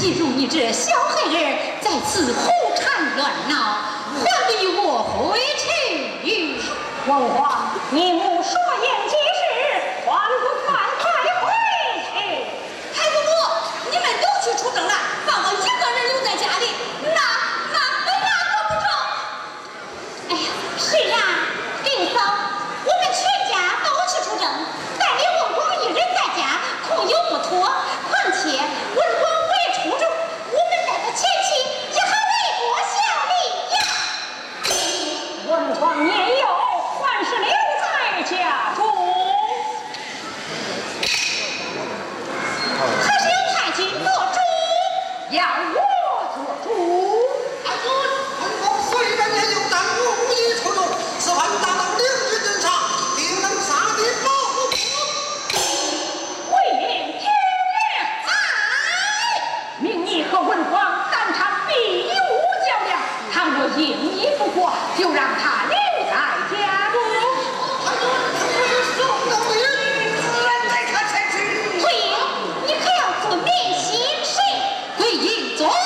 岂容你这小孩儿在此胡缠乱闹，还离我回去？ 文皇，你母说言极是，还不快回去？ 太祖母，你们都去出征了，放我一个人留在家里，那可不成。 哎呀，是啊，林嫂，我们全家都去出征，但你文皇一人在家，恐有不妥。